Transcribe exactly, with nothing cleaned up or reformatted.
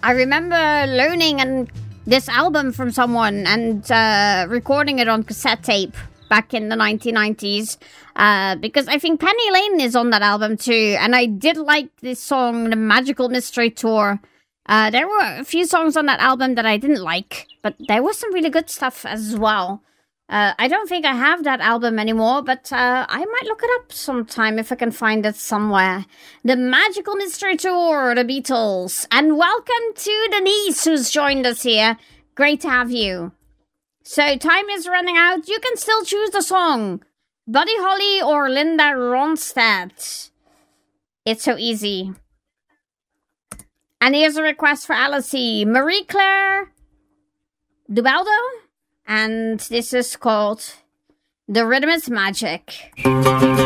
I remember loaning and this album from someone and uh, recording it on cassette tape back in the nineteen nineties. Uh, because I think Penny Lane is on that album too. And I did like this song, The Magical Mystery Tour. Uh, there were a few songs on that album that I didn't like, but there was some really good stuff as well. Uh, I don't think I have that album anymore, but uh, I might look it up sometime if I can find it somewhere. The Magical Mystery Tour, The Beatles. And welcome to Denise, who's joined us here. Great to have you. So time is running out. You can still choose the song. Buddy Holly or Linda Ronstadt. It's so easy. And here's a request for Alice. Marie-Claire Dubaldo. And this is called The Rhythm is Magic.